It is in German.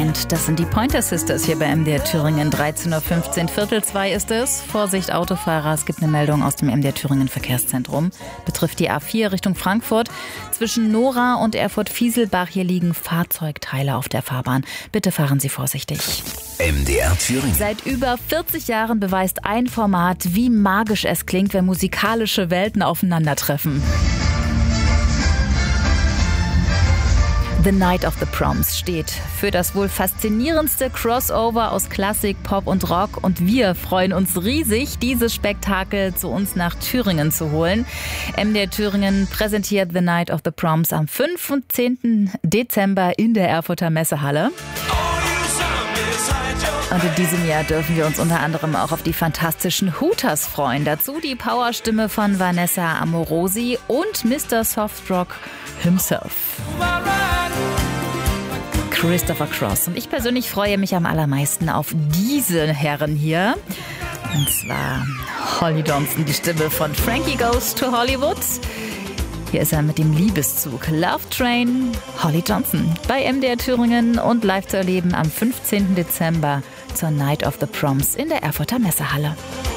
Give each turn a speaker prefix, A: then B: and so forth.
A: Und das sind die Pointer Sisters hier bei MDR Thüringen. 13.15 Uhr, Viertel 2 ist es. Vorsicht Autofahrer, es gibt eine Meldung aus dem MDR Thüringen Verkehrszentrum. Betrifft die A4 Richtung Frankfurt. Zwischen Nora und Erfurt-Fieselbach, hier liegen Fahrzeugteile auf der Fahrbahn. Bitte fahren Sie vorsichtig.
B: MDR Thüringen.
A: Seit über 40 Jahren beweist ein Format, wie magisch es klingt, wenn musikalische Welten aufeinandertreffen. The Night of the Proms steht für das wohl faszinierendste Crossover aus Klassik, Pop und Rock. Und wir freuen uns riesig, dieses Spektakel zu uns nach Thüringen zu holen. MDR Thüringen präsentiert The Night of the Proms am 15. Dezember in der Erfurter Messehalle. Und in diesem Jahr dürfen wir uns unter anderem auch auf die fantastischen Hooters freuen. Dazu die Powerstimme von Vanessa Amorosi und Mr. Softrock himself, Christopher Cross. Und ich persönlich freue mich am allermeisten auf diese Herren hier. Und zwar Holly Johnson, die Stimme von Frankie Goes to Hollywood. Hier ist er mit dem Liebeszug Love Train, Holly Johnson bei MDR Thüringen und live zu erleben am 15. Dezember zur Night of the Proms in der Erfurter Messehalle.